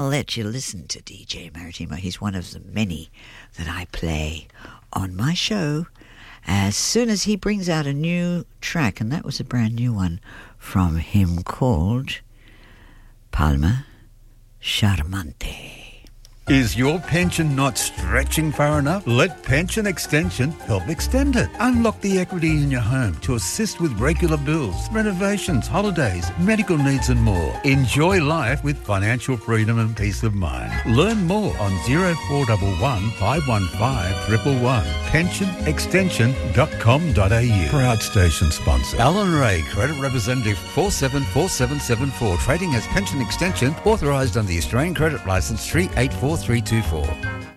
I'll let you listen to DJ Maritimo. He's one of the many that I play on my show as soon as he brings out a new track, and that was a brand new one from him called Palma Charmante. Is your pension not stretching far enough? Let Pension Extension help extend it. Unlock the equity in your home to assist with regular bills, renovations, holidays, medical needs and more. Enjoy life with financial freedom and peace of mind. Learn more on 0411 515 111. pensionextension.com.au. Proud station sponsor. Alan Ray, Credit Representative 474774. Trading as Pension Extension, authorised under the Australian Credit Licence 384324.